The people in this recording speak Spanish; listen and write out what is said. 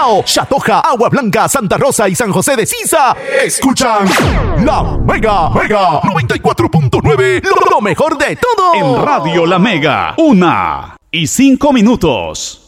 Chatoja, Agua Blanca, Santa Rosa y San José de Sisa escuchan La Mega 94.9, lo mejor de todo en Radio La Mega, 1:05.